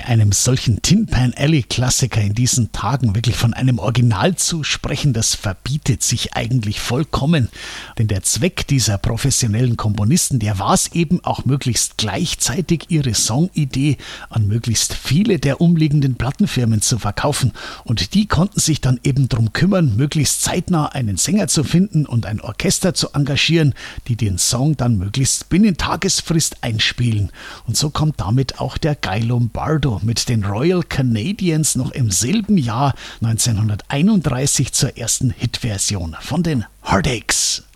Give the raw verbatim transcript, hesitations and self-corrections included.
Bei einem solchen Tin Pan Alley-Klassiker in diesen Tagen wirklich von einem Original zu sprechen, das verbietet sich eigentlich vollkommen. Denn der Zweck dieser professionellen Komponisten, der war es eben auch möglichst gleichzeitig ihre Songidee an möglichst viele der umliegenden Plattenfirmen zu verkaufen. Und die konnten sich dann eben drum kümmern, möglichst zeitnah einen Sänger zu finden und ein Orchester zu engagieren, die den Song dann möglichst binnen Tagesfrist einspielen. Und so kommt damit auch der Guy Lombardo mit den Royal Canadians noch im selben Jahr neunzehnhunderteinunddreißig zur ersten Hitversion von den Heartaches.